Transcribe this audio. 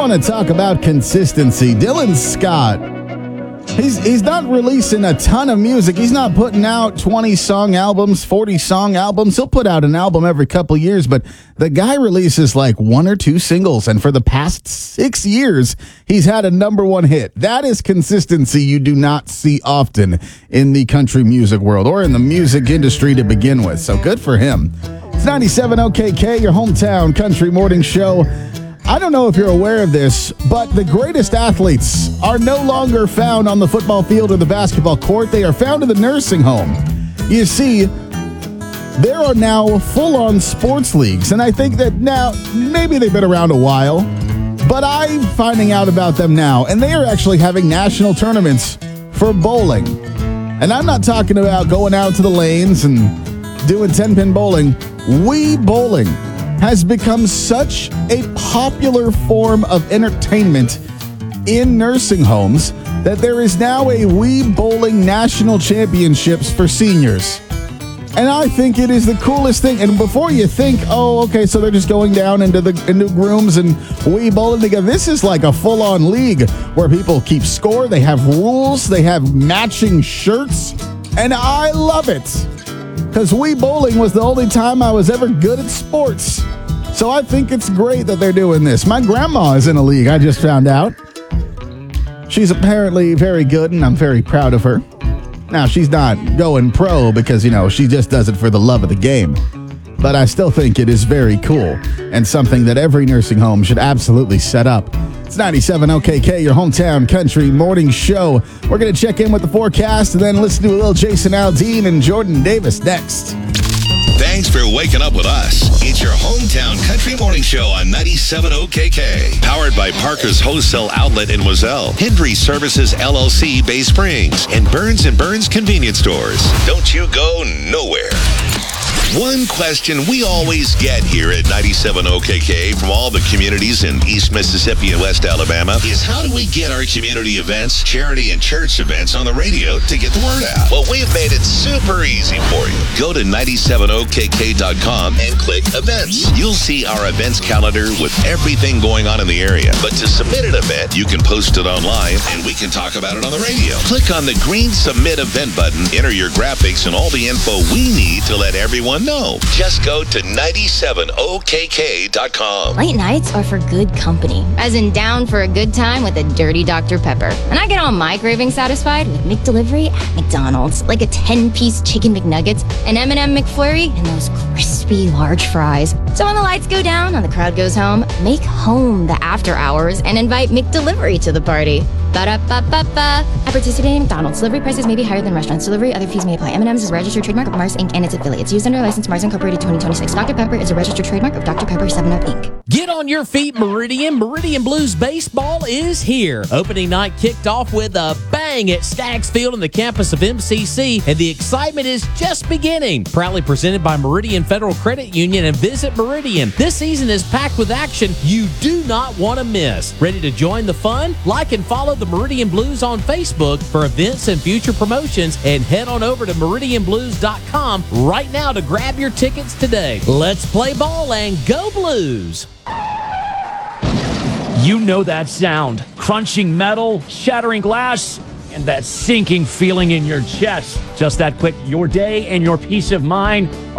want to talk about consistency. Dylan Scott, he's not releasing a ton of music. He's not putting out 20-song albums, 40-song albums. He'll put out an album every couple years, but the guy releases like 1 or 2 singles, and for the past 6 years, he's had a number 1 hit. That is consistency you do not see often in the country music world or in the music industry to begin with, so good for him. It's 97 OKK, your hometown country morning show. I don't know if you're aware of this, but the greatest athletes are no longer found on the football field or the basketball court. They are found in the nursing home. You see, there are now full-on sports leagues, and I think that now, maybe they've been around a while, but I'm finding out about them now, and they are actually having national tournaments for bowling. And I'm not talking about going out to the lanes and doing 10-pin bowling. Wii bowling has become such a popular form of entertainment in nursing homes that there is now a Wii Bowling National Championships for seniors. And I think it is the coolest thing. And before you think, oh, okay, so they're just going down into rooms and Wii bowling together, this is like a full-on league where people keep score. They have rules. They have matching shirts. And I love it. Because Wii bowling was the only time I was ever good at sports. So I think it's great that they're doing this. My grandma is in a league, I just found out. She's apparently very good, and I'm very proud of her. Now, she's not going pro because, she just does it for the love of the game. But I still think it is very cool and something that every nursing home should absolutely set up. It's 97 OKK, your hometown country morning show. We're going to check in with the forecast and then listen to a little Jason Aldean and Jordan Davis next. Thanks for waking up with us. It's your hometown country morning show on 97 OKK. Powered by Parker's Wholesale Outlet in Wazelle, Hendry Services LLC, Bay Springs, and Burns & Burns Convenience Stores. Don't you go nowhere. One question we always get here at 97 OKK from all the communities in East Mississippi and West Alabama is how do we get our community events, charity, and church events on the radio to get the word out? Well, we've made it super easy for you. Go to 97okk.com and click events. You'll see our events calendar with everything going on in the area. But to submit an event, you can post it online and we can talk about it on the radio. Click on the green submit event button, enter your graphics and all the info we need to let everyone know. Just go to 97okk.com. Late nights are for good company, as in down for a good time with a dirty Dr. Pepper. And I get all my cravings satisfied with McDelivery at McDonald's, like a 10-piece chicken McNuggets, an M&M McFlurry, and those crispy large fries. So when the lights go down and the crowd goes home, make home the after hours and invite McDelivery to the party. Ba-da-ba-ba-ba. At participating McDonald's, delivery prices may be higher than restaurants. Delivery, other fees may apply. M&M's is a registered trademark of Mars Inc. and its affiliates. Used under license Mars Incorporated 2026. Dr. Pepper is a registered trademark of Dr. Pepper 7-Up Inc. Get on your feet, Meridian. Meridian Blues baseball is here. Opening night kicked off with a bang at Staggs Field on the campus of MCC, and the excitement is just beginning. Proudly presented by Meridian Federal Credit Union and Visit Meridian. This season is packed with action you do not want to miss. Ready to join the fun? Like and follow the Meridian Blues on Facebook for events and future promotions, and head on over to meridianblues.com right now to grab your tickets today. Let's play ball and go Blues! You know that sound. Crunching metal, shattering glass, and that sinking feeling in your chest. Just that quick, your day and your peace of mind